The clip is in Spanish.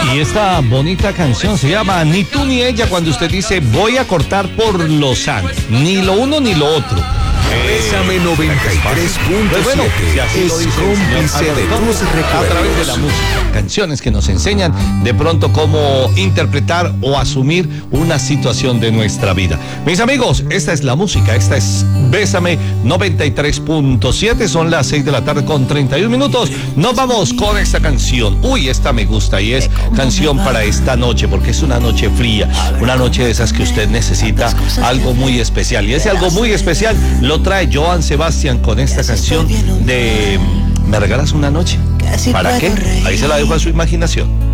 Y esta bonita canción se llama Ni tú ni ella, cuando usted dice voy a cortar por lo sano. Ni lo uno ni lo otro. Bésame 93.7. Pues bueno, si así lo dice el señor, de tus a través de la música, canciones que nos enseñan de pronto cómo interpretar o asumir una situación de nuestra vida. Mis amigos, esta es la música, esta es Bésame 93.7, son las 6 de la tarde con 31 minutos. Nos vamos con esta canción. Uy, esta me gusta y es canción para esta noche, porque es una noche fría, una noche de esas que usted necesita algo muy especial. Y ese algo muy especial lo trae Joan Sebastián con esta canción de ¿Me regalas una noche? ¿Para qué? Ahí se la dejo a su imaginación.